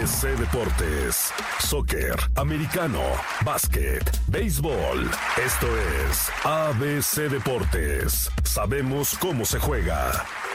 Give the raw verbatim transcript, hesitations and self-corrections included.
B C Deportes. Soccer, americano, básquet, béisbol. Esto es A B C Deportes. Sabemos cómo se juega.